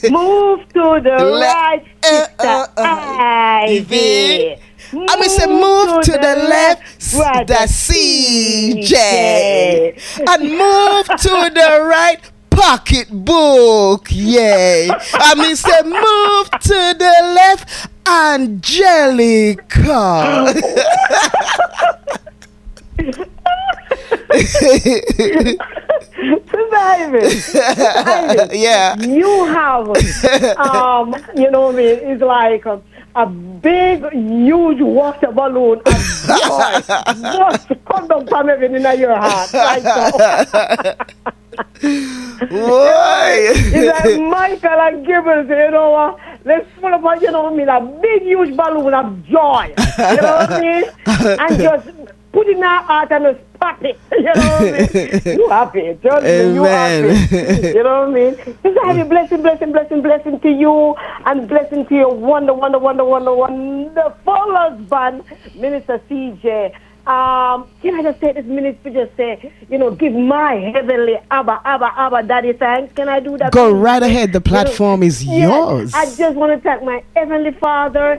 Move to the right, Sister Ivy. I mean, say move to the left, the CJ. And move to the right, pocketbook. Yay. I mean, say move to the left, Angelica. Yeah. You have, you know what I mean? It's like a big, huge water balloon of joy just come down from heaven in your heart. Right now. It's like Michael and Gibbons, you know what? Let's pull up, you know what I mean? A big, huge balloon of joy. You know what I mean? And just put it in our heart and just pop it. You know what I mean? You happy. Trust me, you happy. You know what I mean? Just have a blessing to you and blessing to your wonderful husband, Minister CJ. Can I just take this minute to just say, you know, give my heavenly Abba, Daddy thanks? Can I do that? Go right ahead. The platform is yours. I just want to thank my heavenly Father,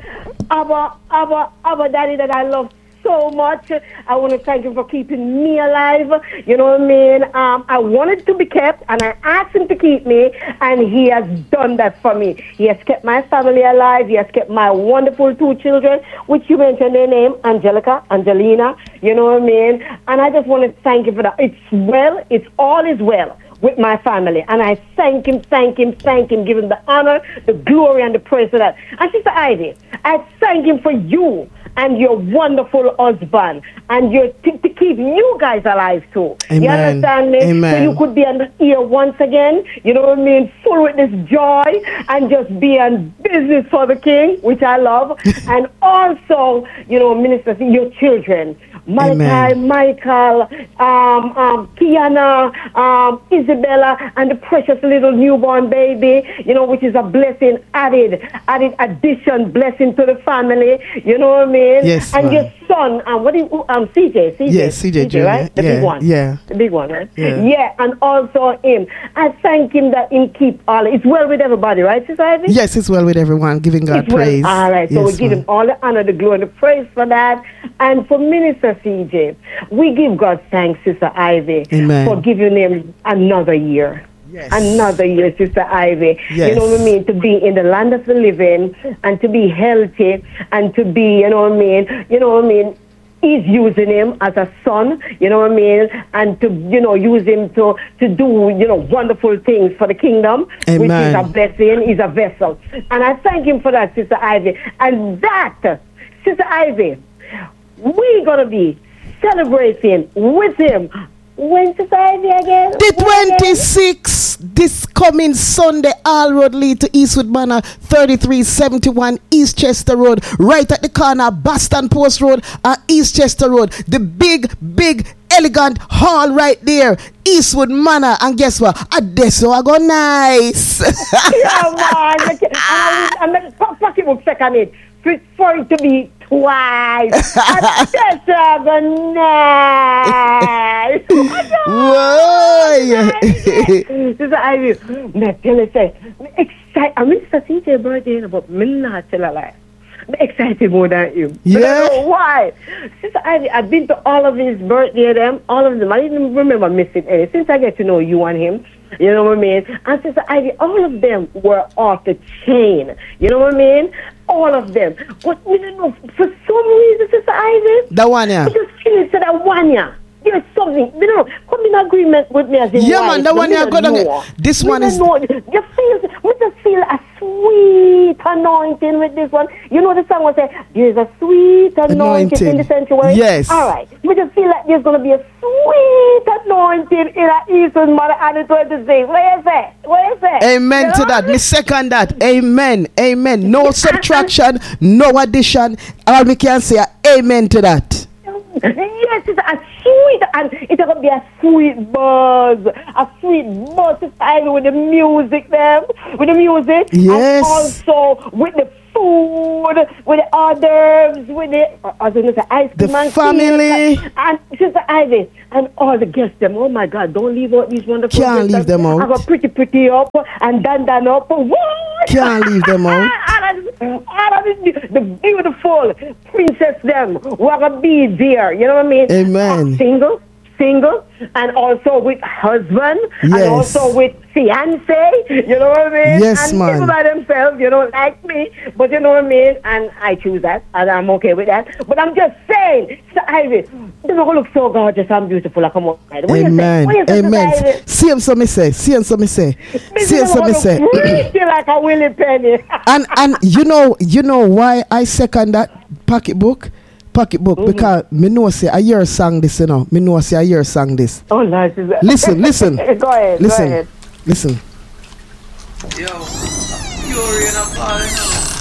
Abba, Daddy, that I love so much. I want to thank him for keeping me alive. You know what I mean? I wanted to be kept, and I asked him to keep me, and he has done that for me. He has kept my family alive. He has kept my wonderful 2 children, which you mentioned their name, Angelica, Angelina. You know what I mean? And I just want to thank him for that. It's well. It's all is well with my family, and I thank him, give him the honor, the glory, and the praise for that. And Sister Ivy, I thank him for you and your wonderful husband, and your to keep you guys alive too. Amen. You understand me? Amen. So you could be on the ear once again, you know what I mean, full with this joy, and just be on business for the King, which I love. And also, you know, minister, your children, Malachi, Michael, Kiana, Isabella, and the precious little newborn baby, you know, which is a blessing, added addition, blessing to the family, you know what I mean? Yes, and your son, CJ. Yes, CJ, right? The big one. Yeah. The big one, right? Yeah, and also him. I thank him that him keep all. It's well with everybody, right, Sister Ivy? Yes, it's well with everyone. Giving God praise. Well. All right, so we give him all the honor, the glory, and the praise for that. And for Minister CJ, we give God thanks, Sister Ivy, for giving him another year. Yes. Another year, Sister Ivy. Yes. You know what I mean? To be in the land of the living and to be healthy and to be, you know what I mean? You know what I mean? He's using him as a son, you know what I mean? And to, you know, use him to do, you know, wonderful things for the kingdom. Amen. Which is a blessing, is a vessel. And I thank him for that, Sister Ivy. And that, Sister Ivy, we're going to be celebrating with him. When's the Ivy again? The 26th, this coming Sunday, All Road lead to Eastwood Manor, 3371 East Chester Road, right at the corner of Boston Post Road and East Chester Road. The big, elegant hall right there, Eastwood Manor. And guess what? Adesso I go nice. Yeah, man. I'm going to pocketbook second it for it to be twice. That's nice. Whoa. Sister Ivy, me tell you, say, excited. I'm Mr. CJ birthday, but me not tell a lie. I'm excited more than you. Yeah. I don't know why. Sister Ivy, I've been to all of his birthday, all of them. I didn't remember missing any. Since I get to know you and him, you know what I mean? And Sister Ivy, all of them were off the chain. You know what I mean? All of them. But we don't know, for some reason, Sister Ivy, that one, yeah. I just feel it to that one, yeah. There's something, you know, come in agreement with me as in yeah, wife. man, that one, yeah, go down. This one is. We just feel a sweet anointing with this one. You know, the song will say, there's a sweet anointing in the sanctuary. Yes. All right. We just feel like there's going to be a sweet anointing in our Eastern Mother and the 26. What is it? Amen to that. Me second that. Amen. No subtraction, no addition. All we can say, amen to that. Yes, it's a sweet, and it's going to be a sweet buzz with the music, Yes. and also with the food, with the hors d'oeuvres, with the ice cream The and family. cake, and Sister Ivy, and all the guests them. Oh my God, don't leave out these wonderful Can't guests. leave them out. I got pretty up and dan up. What? Can't leave them out. The beautiful princess them who are gonna be there. You know what I mean? Amen. Single, and also with husband, Yes. and also with fiance, you know what I mean? Yes, and man. people by themselves, you know, like me, but you know what I mean? And I choose that, and I'm okay with that. But I'm just saying, Sister Ivy, they're not gonna look so gorgeous and beautiful like I'm Amen. Amen. See him, so me say. See him, so me say. See him, so me say. Pretty like a Willie Penny. And you know why I second that pocketbook because me know say I hear song this, you know. Me know say I hear song this. Oh, nice. Listen. Go ahead. Listen. Yo, you're in a party now.